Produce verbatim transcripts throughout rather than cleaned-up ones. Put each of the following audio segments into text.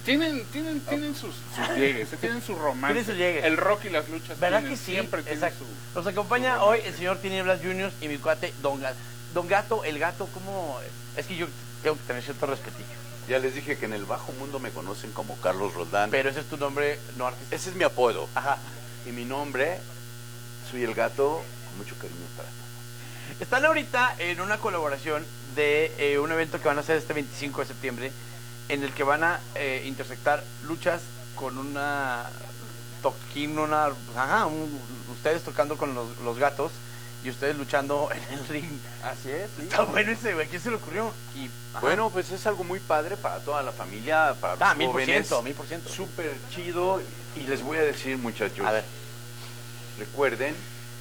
Tienen, tienen, tienen sus, sus llegues, tienen su romance. Tienen sus llegues. El rock y las luchas ¿Verdad tienen, que sí? siempre tienen Exacto. su... Nos acompaña hoy el señor Tinieblas Junior y mi cuate Don Gato. Don Gato, el gato, ¿cómo? Es que yo tengo que tener cierto respetillo. Ya les dije que en el bajo mundo me conocen como Carlos Roldán. Pero ese es tu nombre no artístico. Ese es mi apodo. Ajá. Y mi nombre, soy el gato, con mucho cariño para todos. Están ahorita en una colaboración de eh, un evento que van a hacer este veinticinco de septiembre, en el que van a eh, intersectar luchas con una toquín, una... Ajá, un, ustedes tocando con los, los gatos y ustedes luchando en el ring. Así es. Sí. Está bueno ese, güey. ¿Quién se le ocurrió? Y, bueno, pues es algo muy padre para toda la familia, para los ah, mil por jóvenes. ciento, mil por ciento. Súper chido. Y les voy a decir, muchachos, a ver, recuerden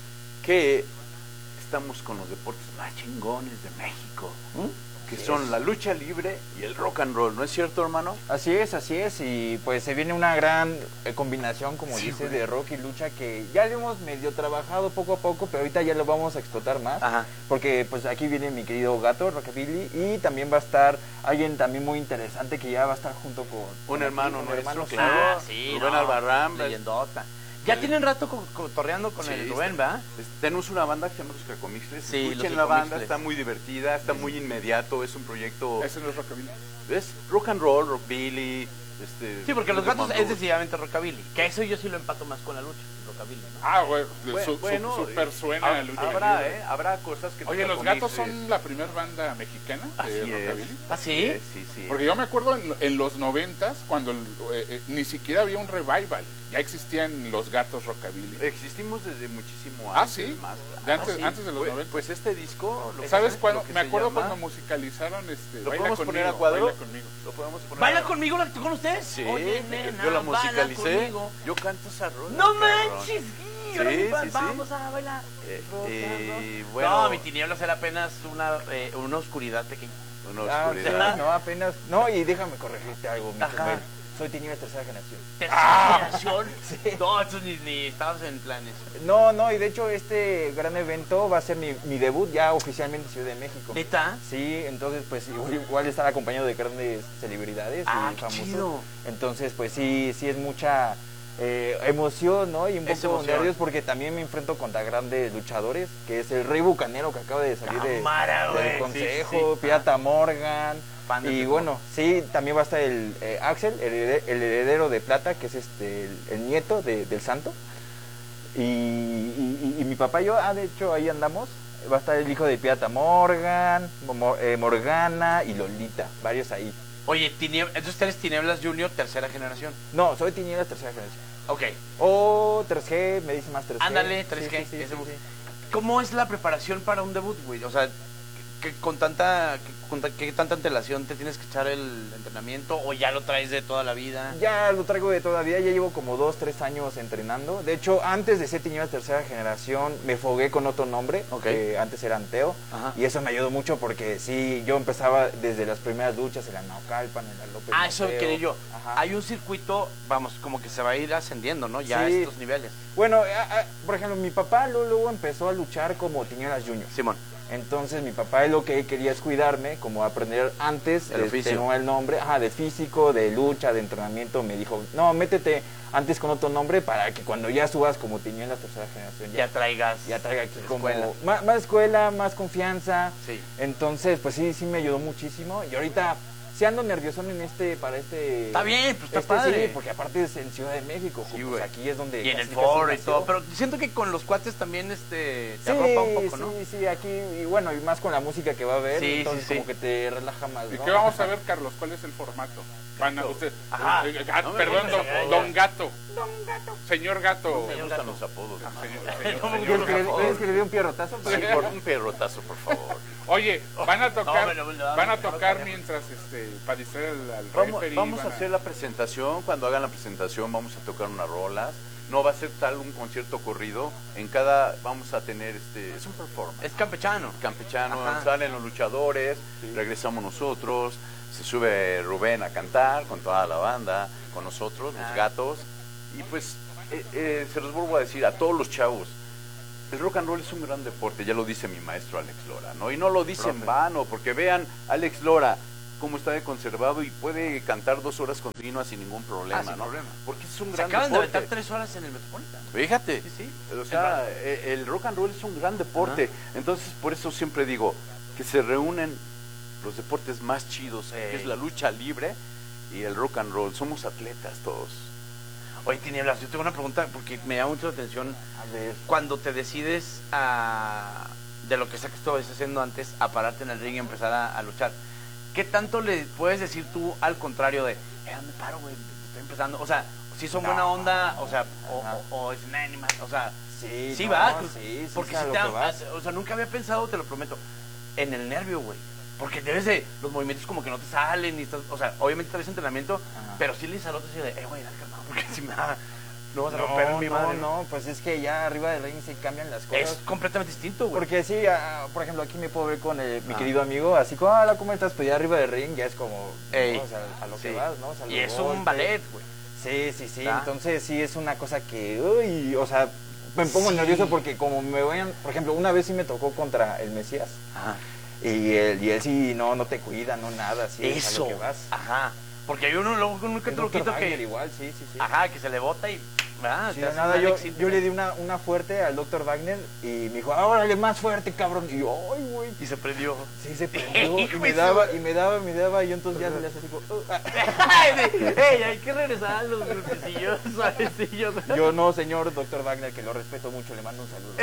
que estamos con los deportes más chingones de México, ¿Mm? que así son es. la lucha libre y el rock and roll, ¿no es cierto, hermano? Así es, así es, y pues se viene una gran eh, combinación, como Sí, dices, güey. de rock y lucha que ya lo hemos medio trabajado poco a poco, pero ahorita ya lo vamos a explotar más, Ajá. porque pues aquí viene mi querido gato, Rockabilly, y también va a estar alguien también muy interesante que ya va a estar junto con... Un con hermano un nuestro, hermano, sí. claro. Ah, sí, Rubén no, Albarrán. leyendota. Ya tienen rato co- cotorreando con Sí, el Rubén, está- ¿va? es- Tenemos una banda que se llama Los Cacomixles. Sí, Escuchen Los la banda, Cacomixles. está muy divertida, está muy inmediato, es un proyecto... Ese no es rockabilly. Es rock and roll, rockabilly. Este, Sí, porque los rock gatos and es roll. decididamente rockabilly. Que eso yo sí lo empato más con la lucha, rockabilly, ¿no? Ah, güey, Bueno, su, su- bueno, super suena hab- la lucha habrá, libre. ¿eh? Habrá cosas que... Oye, Los los gatos Cacomixles- son la primera banda mexicana Así de es. rockabilly. ¿Ah, sí? Sí, sí. Porque yo me acuerdo en, en los noventas, cuando el- eh, eh, ni siquiera había un revival, ya existían los gatos rockabilly. Existimos desde muchísimo Ah, antes. sí. Más, De antes, sí. antes de los Pues, noventas. pues este disco... lo que ¿Sabes se- cuándo? lo que Me se acuerdo llama- cuando musicalizaron este, ¿Lo Baila podemos conmigo, poner a cuadro? Baila conmigo. Lo podemos poner ¿Baila a- conmigo la con ustedes? Sí, Oye, nena, yo la baila musicalicé. conmigo. Yo canto esa rola. ¡No cabrón. manches! Sí, ahora sí, mi pa- sí. Vamos a bailar. Eh, rock and eh, roll. bueno. No, mi tinieblas era apenas una, eh, una oscuridad pequeña. Una Ah, oscuridad. sí, no, apenas... No, y déjame corregirte algo, mi Ajá. Samuel. Soy Tinieblas tercera generación. ¿Tercera generación? Sí. No, esto ni, ni estabas en planes. No, no, y de hecho este gran evento va a ser mi, mi debut ya oficialmente en Ciudad de México. ¿Neta? Sí, entonces pues igual, igual estar acompañado de grandes celebridades Ah, y qué famosos. chido. Entonces pues sí, sí es mucha eh, emoción, ¿no? Y un Es poco emoción. nervios porque también me enfrento contra grandes luchadores, que es el Rey Bucanero que acaba de salir de, Cámara, güey. del consejo, Sí, sí, sí. Pirata Morgan. Fan del Y Pirata. bueno, sí, también va a estar el eh, Axel, el, herede- el heredero de plata, que es este el, el nieto de- del santo. Y, y- y- y mi papá y yo, ah, de hecho ahí andamos. Va a estar el hijo de Pirata Morgan, Mo- eh, Morgana y Lolita, varios ahí. Oye, tinieblas, entonces eres Tinieblas Junior, tercera generación. No, soy Tinieblas tercera generación. Ok. O tres G, me dice más tres G. Ándale, tres G. Sí, sí, sí, ese sí, bus. sí. ¿Cómo es la preparación para un debut, güey? O sea, que con tanta que, con ta- ¿qué tanta antelación te tienes que echar el entrenamiento o ya lo traes de toda la vida? Ya lo traigo de todavía, ya llevo como dos, tres años entrenando. De hecho, antes de ser Tinieblas tercera generación, me fogué con otro nombre, Ok. que antes era Anteo. Ajá. Y eso me ayudó mucho porque sí, yo empezaba desde las primeras luchas en la Naucalpan, en la López Ah, eso Mateo. quería yo. Ajá. Hay un circuito, vamos, como que se va a ir ascendiendo, ¿no? Ya a Sí. estos niveles. Bueno, a- a- por ejemplo, mi papá luego, luego empezó a luchar como Tinieblas Junior. Simón. Entonces mi papá lo que quería es cuidarme, como aprender antes, El este, oficio. no el nombre, ajá, de físico, de lucha, de entrenamiento. Me dijo, no, métete antes con otro nombre para que cuando ya subas como tenía en la tercera generación, Ya traigas. ya traiga aquí como escuela. Más, más escuela, más confianza. Sí. Entonces, pues sí, sí me ayudó muchísimo. Y ahorita sí ando nervioso en este, para este... Está bien, pues está este, padre. Sí, porque aparte es en Ciudad de México, Sí, pues güey. aquí es donde... Y en el casi, casi foro y nació. todo. Pero siento que con los cuates también este, te Sí, arropa un poco, ¿no? sí, sí, aquí, y bueno, y más con la música que va a haber, Sí, entonces sí, sí. como que te relaja más, ¿Y ¿no? qué vamos a ver, Carlos? ¿Cuál es el formato? Van a usted, Ajá. eh, ah, No me perdón, gustan don, los apodos. don Gato. Señor Gato. No me Señor gustan Gato. los apodos. Ah, hermano. señor- señor- No me señor gusta. ¿Quieres que, le- Gato. quieres que le dé un pierrotazo? Sí, por un perrotazo, por favor. Oye, van a tocar, No, me lo- van a me lo- tocar me lo- mientras, este, para distraer al, al Vamos, referee, vamos van a hacer la presentación. Cuando hagan la presentación vamos a tocar unas rolas. No va a ser tal un concierto corrido. En cada vamos a tener este es un performance Es campechano. campechano. Ajá. Salen los luchadores, regresamos nosotros, se sube Rubén a cantar con toda la banda, con nosotros, los Ah. gatos. Y pues eh, eh, se los vuelvo a decir a todos los chavos. El rock and roll es un gran deporte, ya lo dice mi maestro Alex Lora, ¿no? Y no lo dice en Profe. vano, porque vean, Alex Lora, cómo está de conservado y puede cantar dos horas continuas sin ningún problema, Ah, sin ¿no? problema. Porque es un Se gran acaban de deporte. aventar tres horas en el Metropolitan. Fíjate, Sí, sí. o sea, eh, el rock and roll es un gran deporte. Entonces, por eso siempre digo que se reúnen los deportes más chidos, Sí. que es la lucha libre y el rock and roll. Somos atletas todos. Oye, Tinieblas, yo tengo una pregunta porque me llama mucho la atención. A ver. Cuando te decides a, de lo que sea que estabas haciendo antes, a pararte en el ring y empezar a, a luchar, ¿qué tanto le puedes decir tú al contrario de, eh, ¿dónde paro, güey? Estoy empezando. O sea, si son No. buena onda, o sea, o, Ajá. o, o es un animal, o sea, Sí, sí no, va. sí, sí, porque sé a si lo te, que vas. o sea, nunca había pensado, te lo prometo, en el nervio, güey. Porque debes de, los movimientos como que no te salen, y estás, o sea, obviamente traes entrenamiento, Ajá. pero sí le dices al otro así de, eh, güey, dale calmado, porque si me da, no vas a No, romper mi no, madre. no, pues es que ya arriba del ring se cambian las cosas. Es completamente distinto, güey. Porque sí, ah, por ejemplo, aquí me puedo ver con eh, mi Ah. querido amigo, así como, ah, ¿cómo estás? Pues ya arriba del ring ya es como, Ey, ¿no? O sea, a lo sí. que vas, ¿no? O sea, Y los es un golpes. ballet, güey. Sí, sí, sí, ¿Ah? entonces sí es una cosa que, uy, o sea, me pongo Sí. nervioso porque como me vayan, por ejemplo, una vez sí me tocó contra el Mesías, Ajá. y él, y él sí, no, no te cuida, no nada, sí, es a Eso. lo que vas. Ajá. Porque hay uno luego con un que El otro doctor loquito Wagner que. igual, sí, sí, sí. Ajá, que se le bota y. ¿Verdad? Sí, Te de hace nada, un yo, Alexis, yo güey. le di una, una fuerte al doctor Wagner y me dijo, ah, órale, más fuerte, cabrón. Y yo, ay, güey. Y se prendió. Sí, se prendió y Hijo me de su- daba, y me daba, y me daba, y yo entonces ya se le hacía así como, "Uh, ah". Ay, de- ey, hay que regresar a los golpecillos suavecillos. Yo no, señor doctor Wagner, que lo respeto mucho, le mando un saludo.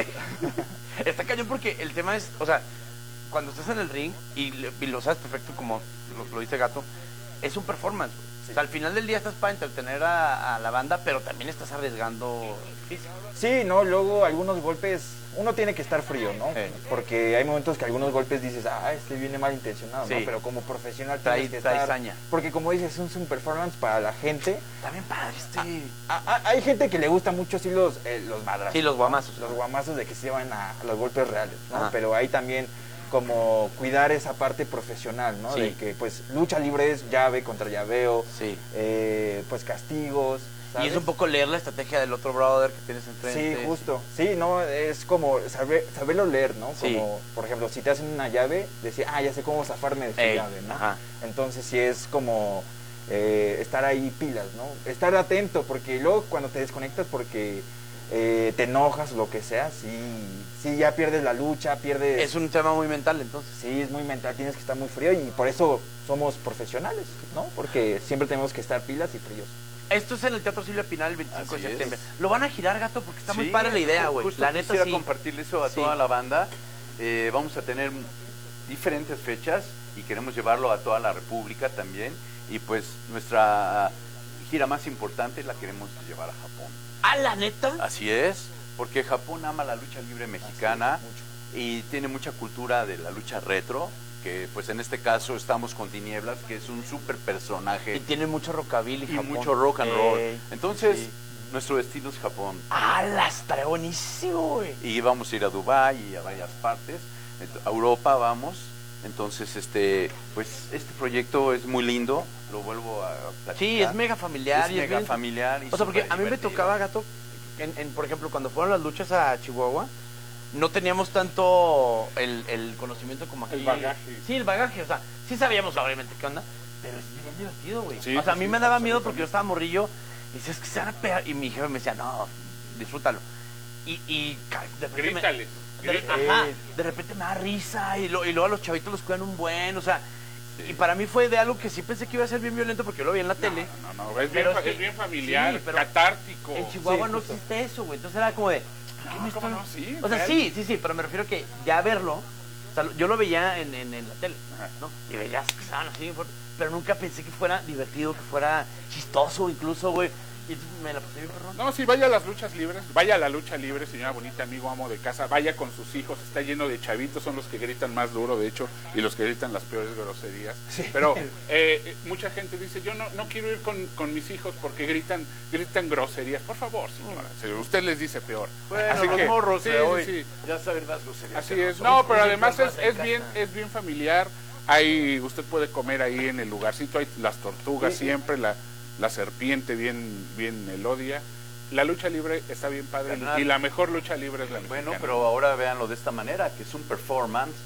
Está cañón porque el tema es, o sea, cuando estás en el ring y, le- y lo sabes perfecto como lo, lo dice Gato, es un performance, güey. Sí. O sea, al final del día estás para entretener a, a la banda, pero también estás arriesgando físico. Sí, no, luego algunos golpes, uno tiene que estar frío, ¿no? Sí. Porque hay momentos que algunos golpes dices, ah, este viene mal intencionado, Sí. ¿no? Pero como profesional Trae- tienes que trae estar... saña. Porque como dices, es un performance para la gente. También padre este. Ah, ah, hay gente que le gusta mucho sí los, eh, los madrazos. Sí, los ¿no? guamazos. Los guamazos de que se llevan a, a los golpes reales, ¿no? Ajá. Pero hay también como cuidar esa parte profesional, ¿no? Sí. De que pues lucha libre es llave contra llaveo, Sí. eh, pues castigos, Y ¿sabes? es un poco leer la estrategia del otro brother que tienes enfrente. Sí, justo. Sí, no, es como saber, saberlo leer, ¿no? Sí. Como, por ejemplo, si te hacen una llave, decir, ah, ya sé cómo zafarme de esta Ey, llave, ¿no? ajá. Entonces sí es como eh, estar ahí pilas, ¿no? Estar atento, porque luego cuando te desconectas porque eh, te enojas o lo que sea, sí, sí ya pierdes la lucha, pierdes... Es un tema muy mental, entonces. Sí, es muy mental, tienes que estar muy frío y por eso somos profesionales, ¿no? Porque siempre tenemos que estar pilas y fríos. Esto es en el Teatro Silvia Pinal el veinticinco Así de septiembre. es. Lo van a girar, Gato, porque está muy Sí, padre la idea, ju- güey. justo La neta quisiera sí. compartirle eso a Sí. toda la banda. Eh, vamos a tener diferentes fechas y queremos llevarlo a toda la República también. Y pues nuestra gira más importante la queremos llevar a Japón. Ah, la neta. Así es, porque Japón ama la lucha libre mexicana Así es, mucho. y tiene mucha cultura de la lucha retro, que pues en este caso estamos con Tinieblas, que es un súper personaje Y tiene mucho rockabilly. y Japón. mucho rock and roll. Ey, Entonces, sí. nuestro destino es Japón. Ah, la estaré buenísimo, güey. Y vamos a ir a Dubái y a varias partes. Ent- A Europa vamos. Entonces, este, pues este proyecto es muy lindo. Lo vuelvo a platicar. Sí, es mega familiar. Es y mega bien- familiar. y O sea, porque súper a mí me divertido. tocaba, Gato, en, en, por ejemplo, cuando fueron las luchas a Chihuahua, no teníamos tanto el, el conocimiento como aquí. El bagaje. Sí, el bagaje. O sea, sí sabíamos obviamente qué onda, pero es bien divertido, güey. Sí, o sea, a sí, mí sí, me daba miedo porque absolutamente. yo estaba morrillo y decía, es que se van a pegar. Y mi jefe me decía, no, disfrútalo. Y, y ca- de repente me- Grítales. de, grítales. ajá, de repente me da risa y, lo- y luego a los chavitos los cuidan un buen, o sea, y para mí fue de algo que sí pensé que iba a ser bien violento porque yo lo vi en la tele. No, no, no, es, bien, Pero fa- es que- es bien familiar, sí, pero catártico. En Chihuahua Sí, no justo. existe eso, güey. Entonces era como de. ¿por qué No, me ¿cómo están- no? Sí, O sea, real. sí, sí, sí, pero me refiero que ya verlo. O sea, yo lo veía en, en, en la tele, Ajá. ¿no? Y veías que estaban así, fuerte, pero nunca pensé que fuera divertido, que fuera chistoso incluso, güey. Y entonces me la pasé bien, perrón. No, sí, vaya a las luchas libres, vaya a la lucha libre, señora bonita, amigo, amo de casa, vaya con sus hijos, está lleno de chavitos, son los que gritan más duro, de hecho, y los que gritan las peores groserías. Pero eh, eh, mucha gente dice, yo no, no quiero ir con, con mis hijos porque gritan gritan groserías. Por favor, señora, si usted les dice peor. Bueno, Así los que, morros sí, de sí, hoy sí. ya saben más groserías. Así que es. nosotros. No, pero sí, además pues, es, más en es bien casa. es bien familiar. Ahí usted puede comer ahí en el lugarcito, hay las tortugas Sí. siempre, la, la serpiente bien bien melodia. La lucha libre está bien padre Carnal. y la mejor lucha libre es la Bueno, mexicana. pero ahora véanlo de esta manera, que es un performance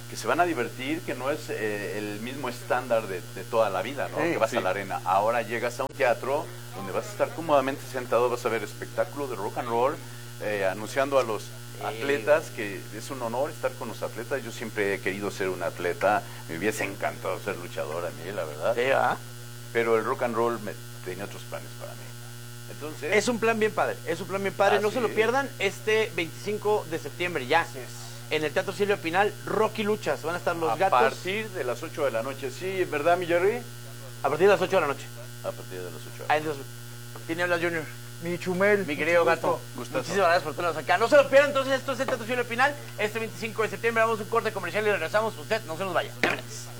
que se van a divertir, que no es eh, el mismo estándar de, de toda la vida, ¿no? Sí, que vas sí. a la arena. Ahora llegas a un teatro donde vas a estar cómodamente sentado, vas a ver espectáculo de rock and roll, eh, anunciando a los atletas, que es un honor estar con los atletas. Yo siempre he querido ser un atleta, me hubiese encantado ser luchador a mí, la verdad. Sí, ¿ah? Pero el rock and roll me, tenía otros planes para mí. Entonces, Es un plan bien padre, es un plan bien padre. No Así se lo es. pierdan este veinticinco de septiembre ya. En el Teatro Silvia Pinal, Rocky Luchas. Van a estar los a gatos partir de las ocho de la noche, sí, ¿verdad, mi Jerry? a partir de las ocho de la noche. A partir de las ocho. Ahí entonces, ¿quién habla, Junior? Mi Chumel. Mi querido mucho gato. gusto. Gustazo. Muchísimas gracias por tenernos acá. No se lo pierdan, entonces esto es el Teatro Silvia Pinal. Este veinticinco de septiembre vamos a un corte comercial y regresamos. Usted no se nos vaya. Vámonos.